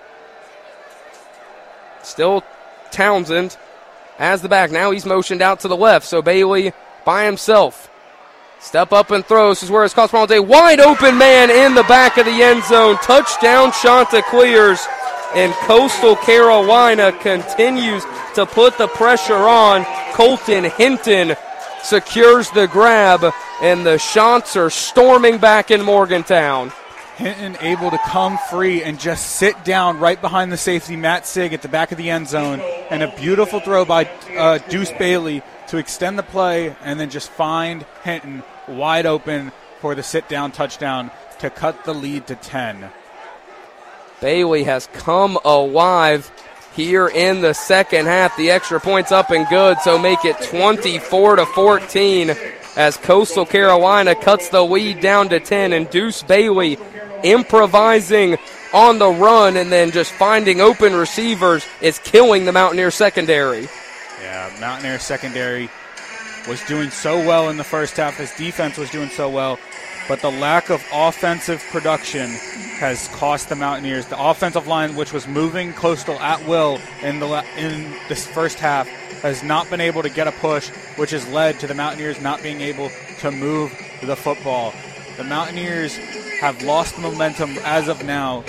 S8: Still Townsend as the back. Now he's motioned out to the left, so Bailey by himself. Step up and throw. This is where it's caught from all day. Wide open man in the back of the end zone. Touchdown, Chanticleers. And Coastal Carolina continues to put the pressure on. Colton Hinton secures the grab, and the Chants are storming back in Morgantown.
S9: Hinton able to come free and just sit down right behind the safety, Matt Sig, at the back of the end zone. And a beautiful throw by uh, Deuce Bailey to extend the play and then just find Hinton wide open for the sit-down touchdown to cut the lead to ten.
S8: Bailey has come alive here in the second half. The extra points up and good, so make it twenty-four to fourteen as Coastal Carolina cuts the lead down to ten, and Deuce Bailey improvising on the run and then just finding open receivers is killing the Mountaineer secondary.
S9: Yeah, Mountaineer secondary was doing so well in the first half. His defense was doing so well, but the lack of offensive production has cost the Mountaineers. The offensive line, which was moving Coastal at will in the in this first half, has not been able to get a push, which has led to the Mountaineers not being able to move the football. The Mountaineers have lost momentum as of now,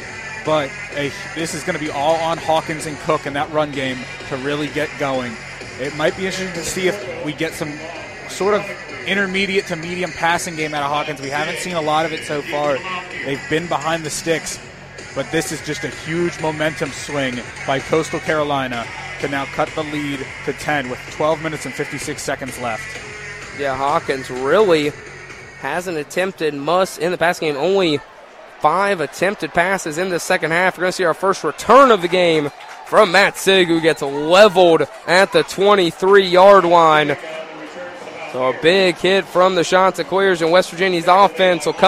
S9: but a, this is going to be all on Hawkins and Cook in that run game to really get going. It might be interesting to see if we get some sort of intermediate to medium passing game out of Hawkins. We haven't seen a lot of it so far. They've been behind the sticks, but this is just a huge momentum swing by Coastal Carolina to now cut the lead to ten with twelve minutes and fifty-six seconds left.
S8: Yeah, Hawkins really hasn't attempted much in the pass game. Only five attempted passes in the second half. We're going to see our first return of the game from Matt Sig, who gets leveled at the twenty-three-yard line. So a big hit from the Chanticleers, and West Virginia's offense will come